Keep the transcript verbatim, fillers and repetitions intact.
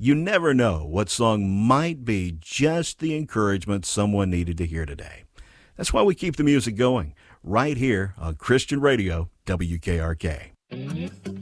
You never know what song might be just the encouragement someone needed to hear today. That's why we keep the music going right here on Christian Radio, W K R K.